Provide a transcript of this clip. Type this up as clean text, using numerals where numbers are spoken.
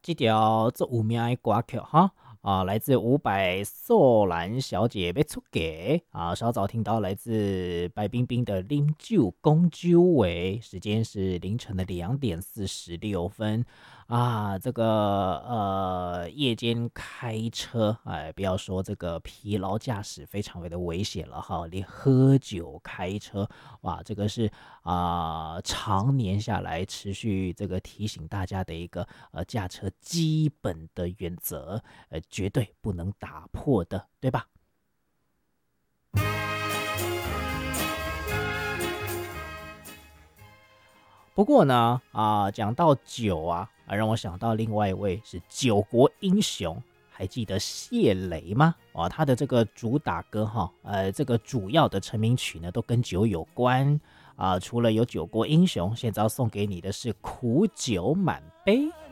这条这有名的歌曲哈来自伍佰素兰小姐要出嫁稍早听到来自白冰冰的《啉酒讲酒话》，时间是凌晨的2:46这个夜间开车不要说这个疲劳驾驶非常的危险了哈，连喝酒开车哇，这个是常年下来持续这个提醒大家的一个驾车基本的原则，绝对不能打破的，对吧？不过呢，讲到酒让我想到另外一位是酒国英雄，还记得谢雷吗？他的这个主打歌这个主要的成名曲呢，都跟酒有关除了有酒国英雄，现在要送给你的是苦酒满杯。